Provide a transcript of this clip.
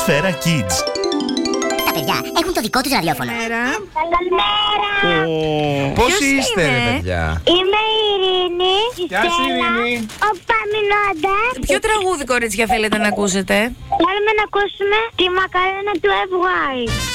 Σφαίρα Kids. Τα παιδιά έχουν το δικό τους ραδιόφωνο. Καλημέρα. Πώς είστε, ρε παιδιά? Είμαι η Ειρήνη. Γεια σου, Ειρήνη. Ο Παμινώντας. Ποιο τραγούδι, κορίτσια, θέλετε να ακούσετε? Θέλουμε να ακούσουμε τη μακαρένα του FY.